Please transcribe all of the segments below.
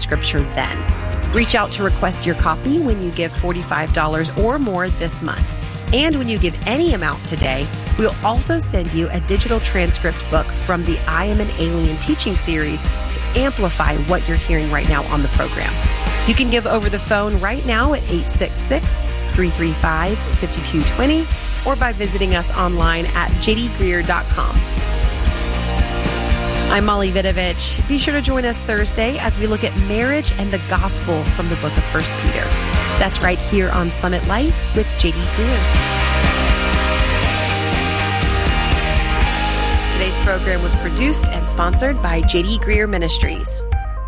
Scripture then. Reach out to request your copy when you give $45 or more this month. And when you give any amount today, we'll also send you a digital transcript book from the I Am an Alien teaching series to amplify what you're hearing right now on the program. You can give over the phone right now at 866-335-5220 or by visiting us online at jdgreer.com. I'm Molly Vidovich. Be sure to join us Thursday as we look at marriage and the gospel from the book of 1 Peter. That's right here on Summit Life with J.D. Greer. Today's program was produced and sponsored by J.D. Greer Ministries.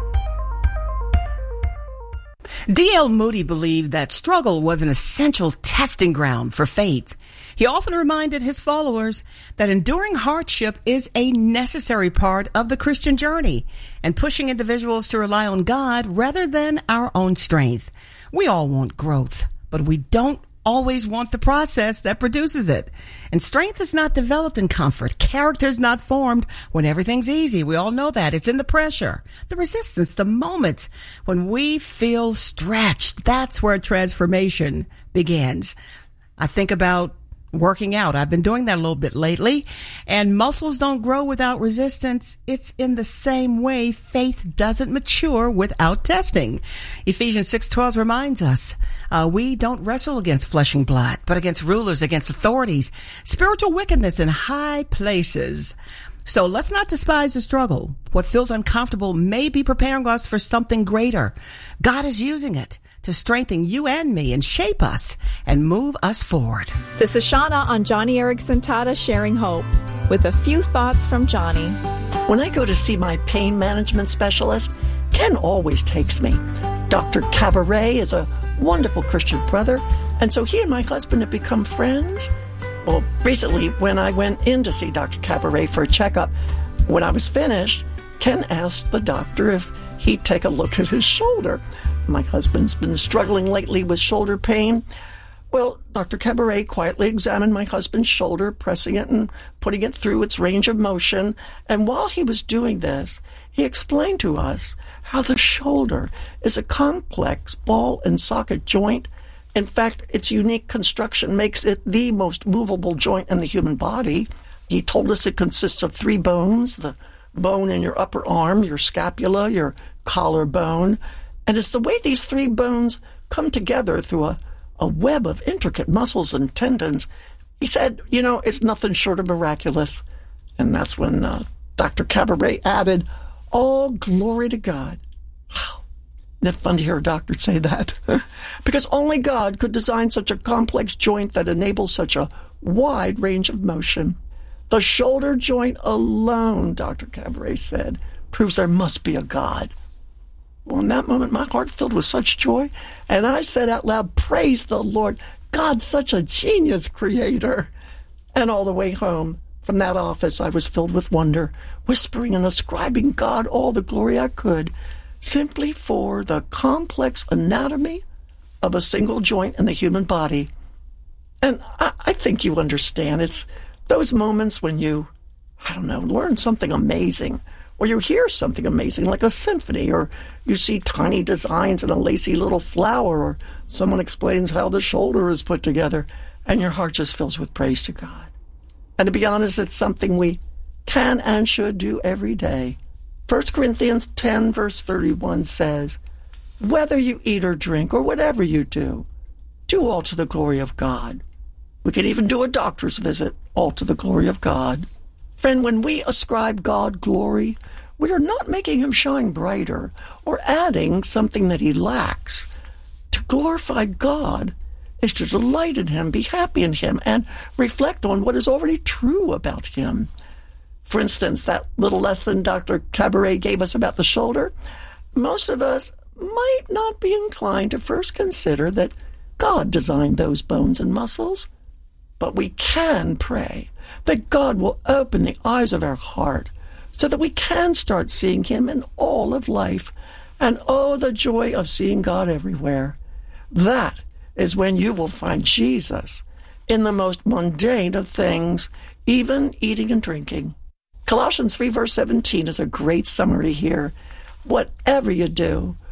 D.L. Moody believed that struggle was an essential testing ground for faith. He often reminded his followers that enduring hardship is a necessary part of the Christian journey and pushing individuals to rely on God rather than our own strength. We all want growth, but we don't always want the process that produces it. And strength is not developed in comfort. Character is not formed when everything's easy. We all know that. It's in the pressure, the resistance, the moments when we feel stretched. That's where transformation begins. I think about working out. I've been doing that a little bit lately, and muscles don't grow without resistance. It's in the same way faith doesn't mature without testing. Ephesians 6:12 reminds us, we don't wrestle against flesh and blood, but against rulers, against authorities, spiritual wickedness in high places. So let's not despise the struggle. What feels uncomfortable may be preparing us for something greater. God is using it to strengthen you and me and shape us and move us forward. This is Shauna on Johnny Erickson Tata Sharing Hope with a few thoughts from Johnny. When I go to see my pain management specialist, Ken always takes me. Dr. Cabaret is a wonderful Christian brother, and so he and my husband have become friends. Well, recently, when I went in to see Dr. Cabaret for a checkup, when I was finished, Ken asked the doctor if he'd take a look at his shoulder. My husband's been struggling lately with shoulder pain. Well, Dr. Cabaret quietly examined my husband's shoulder, pressing it and putting it through its range of motion. And while he was doing this, he explained to us how the shoulder is a complex ball and socket joint. In fact, its unique construction makes it the most movable joint in the human body. He told us it consists of 3 bones, the bone in your upper arm, your scapula, your collarbone. And it's the way these 3 bones come together through a web of intricate muscles and tendons. He said, it's nothing short of miraculous. And that's when Dr. Cabaret added, all glory to God. Wow. Isn't it fun to hear a doctor say that? Because only God could design such a complex joint that enables such a wide range of motion. The shoulder joint alone, Dr. Cabaret said, proves there must be a God. Well, in that moment, my heart filled with such joy, and I said out loud, praise the Lord. God's such a genius creator. And all the way home from that office, I was filled with wonder, whispering and ascribing God all the glory I could, simply for the complex anatomy of a single joint in the human body. And I think you understand. It's those moments when you, learn something amazing, or you hear something amazing like a symphony, or you see tiny designs in a lacy little flower, or someone explains how the shoulder is put together, and your heart just fills with praise to God. And to be honest, it's something we can and should do every day. 1 Corinthians 10, verse 31 says, whether you eat or drink or whatever you do all to the glory of God. We could even do a doctor's visit, all to the glory of God. Friend, when we ascribe God glory, we are not making him shine brighter or adding something that he lacks. To glorify God is to delight in him, be happy in him, and reflect on what is already true about him. For instance, that little lesson Dr. Cabaret gave us about the shoulder, most of us might not be inclined to first consider that God designed those bones and muscles. But we can pray that God will open the eyes of our heart so that we can start seeing him in all of life. And oh, the joy of seeing God everywhere. That is when you will find Jesus in the most mundane of things, even eating and drinking. Colossians 3, verse 17 is a great summary here. Whatever you do,